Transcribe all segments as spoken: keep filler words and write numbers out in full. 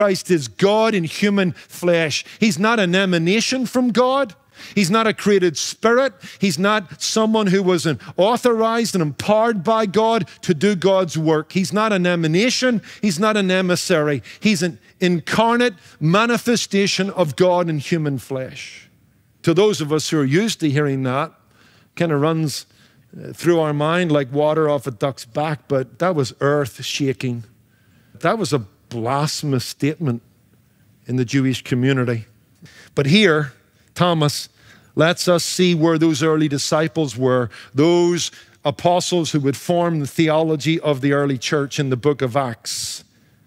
Christ is God in human flesh. He's not an emanation from God. He's not a created spirit. He's not someone who was an authorized and empowered by God to do God's work. He's not an emanation. He's not an emissary. He's an incarnate manifestation of God in human flesh. To those of us who are used to hearing that, kind of runs through our mind like water off a duck's back, but that was earth-shaking. That was a blasphemous statement in the Jewish community. But here, Thomas lets us see where those early disciples were, those apostles who would form the theology of the early church in the book of Acts.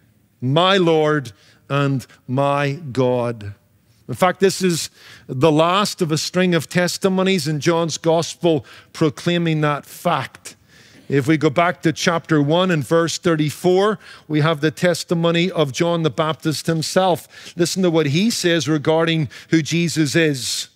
My Lord and my God. In fact, this is the last of a string of testimonies in John's gospel proclaiming that fact. If we go back to chapter one and verse thirty-four, we have the testimony of John the Baptist himself. Listen to what he says regarding who Jesus is.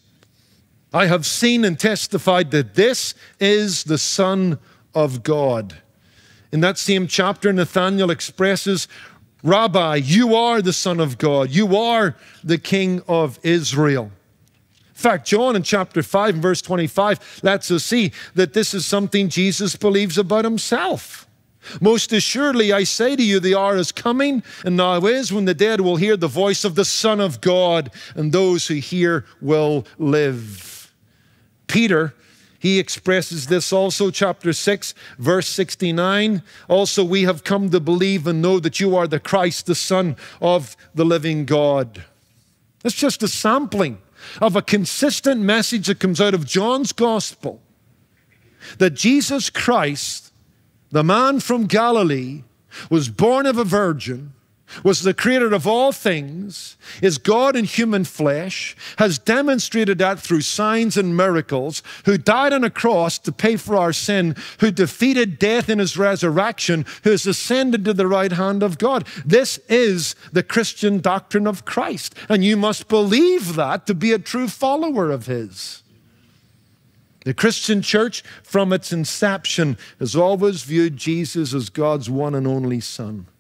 I have seen and testified that this is the Son of God. In that same chapter, Nathanael expresses, Rabbi, you are the Son of God. You are the King of Israel. In fact, John in chapter five and verse twenty-five lets us see that this is something Jesus believes about himself. Most assuredly, I say to you, the hour is coming, and now is, when the dead will hear the voice of the Son of God, and those who hear will live. Peter, he expresses this also, chapter six, verse sixty-nine. Also, we have come to believe and know that you are the Christ, the Son of the living God. It's just a sampling of a consistent message that comes out of John's gospel, that Jesus Christ, the man from Galilee, was born of a virgin, was the creator of all things, is God in human flesh, has demonstrated that through signs and miracles, who died on a cross to pay for our sin, who defeated death in his resurrection, who has ascended to the right hand of God. This is the Christian doctrine of Christ, and you must believe that to be a true follower of his. The Christian church, from its inception, has always viewed Jesus as God's one and only Son.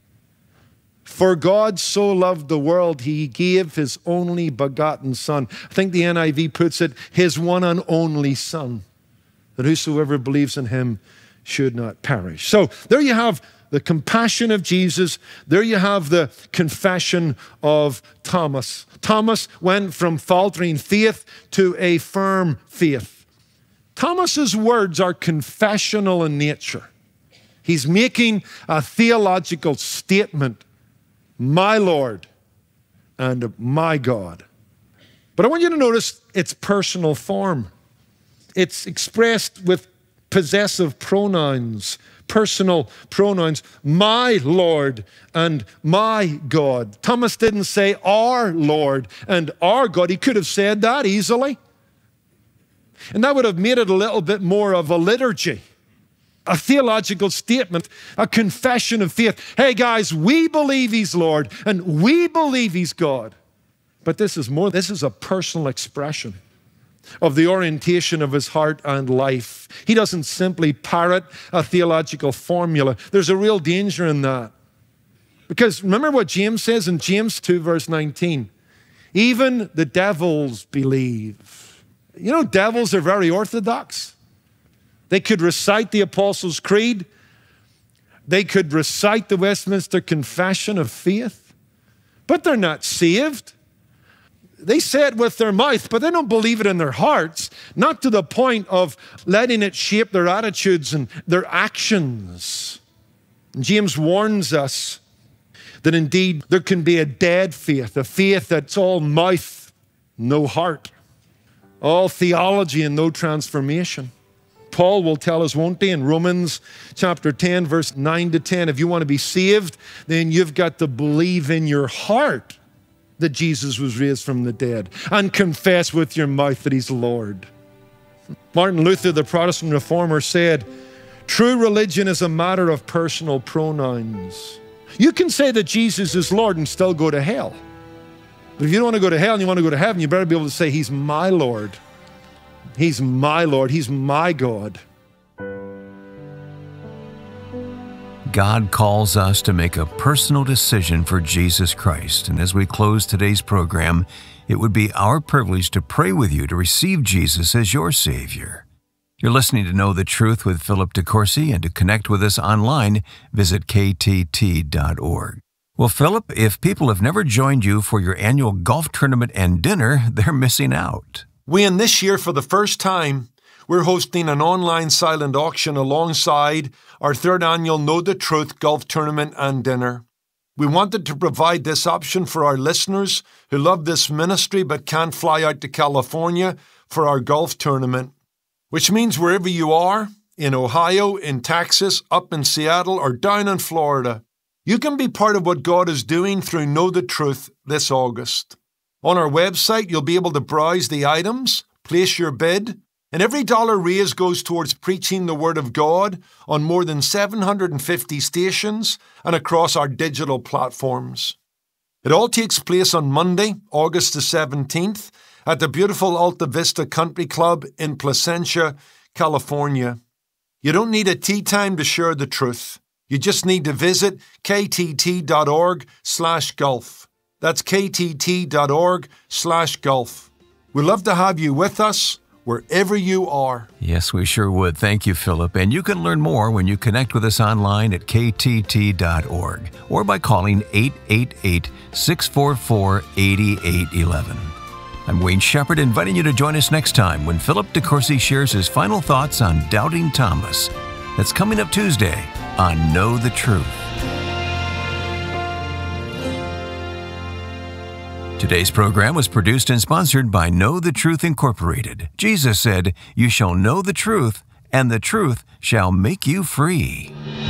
For God so loved the world, he gave his only begotten Son. I think the N I V puts it, his one and only Son, that whosoever believes in him should not perish. So there you have the compassion of Jesus. There you have the confession of Thomas. Thomas went from faltering faith to a firm faith. Thomas's words are confessional in nature. He's making a theological statement. My Lord and my God. But I want you to notice its personal form. It's expressed with possessive pronouns, personal pronouns. My Lord and my God. Thomas didn't say our Lord and our God. He could have said that easily. And that would have made it a little bit more of a liturgy. A theological statement, a confession of faith. Hey guys, we believe he's Lord and we believe he's God. But this is more, this is a personal expression of the orientation of his heart and life. He doesn't simply parrot a theological formula. There's a real danger in that. Because remember what James says in James two verse nineteen. Even the devils believe. You know, devils are very orthodox. They could recite the Apostles' Creed. They could recite the Westminster Confession of Faith, but they're not saved. They say it with their mouth, but they don't believe it in their hearts, not to the point of letting it shape their attitudes and their actions. And James warns us that indeed there can be a dead faith, a faith that's all mouth, no heart, all theology and no transformation. Paul will tell us, won't he, in Romans chapter ten, verse nine to ten, if you want to be saved, then you've got to believe in your heart that Jesus was raised from the dead and confess with your mouth that he's Lord. Martin Luther, the Protestant reformer, said, true religion is a matter of personal pronouns. You can say that Jesus is Lord and still go to hell. But if you don't want to go to hell and you want to go to heaven, you better be able to say he's my Lord. He's my Lord. He's my God. God calls us to make a personal decision for Jesus Christ. And as we close today's program, it would be our privilege to pray with you to receive Jesus as your Savior. You're listening to Know the Truth with Philip DeCourcy, and to connect with us online, visit K T T dot org. Well, Philip, if people have never joined you for your annual golf tournament and dinner, they're missing out. Wayne, this year for the first time, we're hosting an online silent auction alongside our third annual Know the Truth golf tournament and dinner. We wanted to provide this option for our listeners who love this ministry but can't fly out to California for our golf tournament, which means wherever you are, in Ohio, in Texas, up in Seattle, or down in Florida, you can be part of what God is doing through Know the Truth this August. On our website, you'll be able to browse the items, place your bid, and every dollar raised goes towards preaching the Word of God on more than seven hundred fifty stations and across our digital platforms. It all takes place on Monday, August the seventeenth, at the beautiful Alta Vista Country Club in Placentia, California. You don't need a tea time to share the truth. You just need to visit K T T dot org slash golf. That's K T T dot org slash golf. We'd love to have you with us wherever you are. Yes, we sure would. Thank you, Philip. And you can learn more when you connect with us online at K T T dot org or by calling eight eight eight, six four four, eight eight one one. I'm Wayne Shepherd, inviting you to join us next time when Philip DeCourcy shares his final thoughts on Doubting Thomas. That's coming up Tuesday on Know the Truth. Today's program was produced and sponsored by Know the Truth Incorporated. Jesus said, "You shall know the truth, and the truth shall make you free."